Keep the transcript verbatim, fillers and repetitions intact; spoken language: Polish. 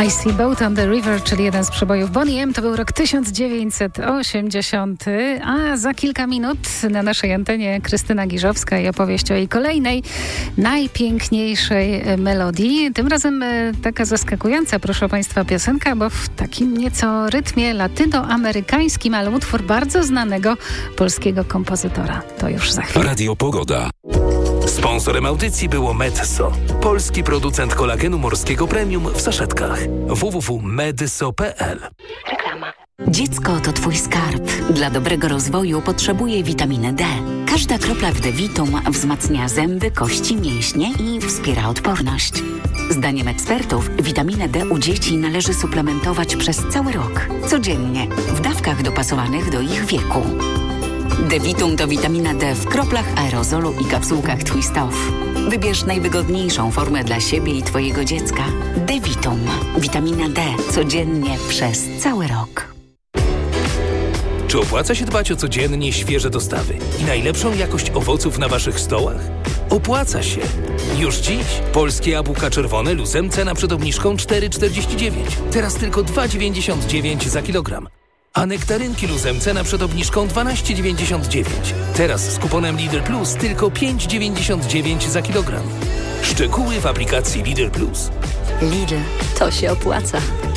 I See Boat on the River, czyli jeden z przebojów Boney M. To był rok tysiąc dziewięćset osiemdziesiąty, a za kilka minut na naszej antenie Krystyna Giżowska i opowieść o jej kolejnej, najpiękniejszej melodii. Tym razem taka zaskakująca, proszę Państwa, piosenka, bo w takim nieco rytmie latynoamerykańskim, ale utwór bardzo znanego polskiego kompozytora. To już za chwilę. Radio Pogoda. Sponsorem audycji było Medso, polski producent kolagenu morskiego premium w saszetkach. w w w kropka medso kropka p l. Reklama. Dziecko to Twój skarb. Dla dobrego rozwoju potrzebuje witaminy D. Każda kropla w D-Vitum wzmacnia zęby, kości, mięśnie i wspiera odporność. Zdaniem ekspertów witaminę D u dzieci należy suplementować przez cały rok, codziennie, w dawkach dopasowanych do ich wieku. D-Vitum to witamina D w kroplach aerozolu i kapsułkach Twist Off. Wybierz najwygodniejszą formę dla siebie i Twojego dziecka. D-Vitum. Witamina D codziennie przez cały rok. Czy opłaca się dbać o codziennie świeże dostawy i najlepszą jakość owoców na Waszych stołach? Opłaca się. Już dziś polskie jabłka czerwone Luzem cena przed obniżką cztery czterdzieści dziewięć. Teraz tylko dwa dziewięćdziesiąt dziewięć za kilogram. A nektarynki Luzem cena przed obniżką dwanaście dziewięćdziesiąt dziewięć. Teraz z kuponem Lidl Plus tylko pięć dziewięćdziesiąt dziewięć za kilogram. Szczegóły w aplikacji Lidl Plus. Lidl, to się opłaca.